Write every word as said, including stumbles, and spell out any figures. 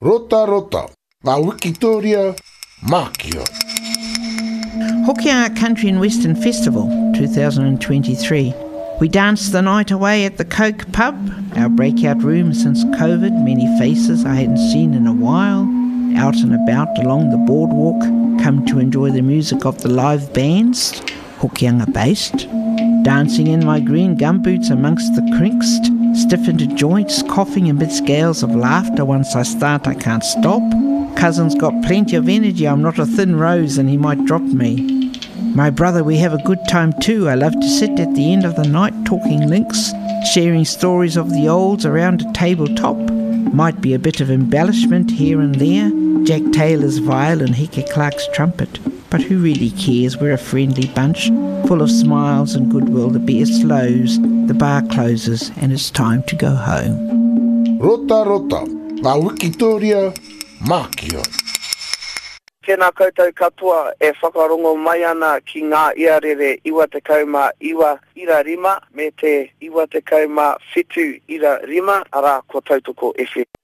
Rota Rota, ngā Wikitoria, Mākia. Hokianga Country and Western Festival, two thousand twenty-three. We danced the night away at the Coke Pub, our breakout room since COVID, many faces I hadn't seen in a while, out and about along the boardwalk, come to enjoy the music of the live bands, Hokianga based, dancing in my green gumboots amongst the crinks, stiff into joints, coughing amidst gales of laughter. Once I start I can't stop. Cousin's got plenty of energy, I'm not a thin rose and he might drop me. My brother, we have a good time too. I love to sit at the end of the night talking links, sharing stories of the olds around a tabletop. Might be a bit of embellishment here and there, Jack Taylor's violin, Heke Clark's trumpet. But who really cares? We're a friendly bunch, full of smiles and goodwill. The beer slows, the bar closes, and it's time to go home. Rota Rota, ngā Wikitoria, Mākia. Tēnā koutou katoa e whakarongo mai ana ki ngā iarere iwa te kauma iwa ira rima me te iwa te kauma whitu ira rima ara ko tautoko F M.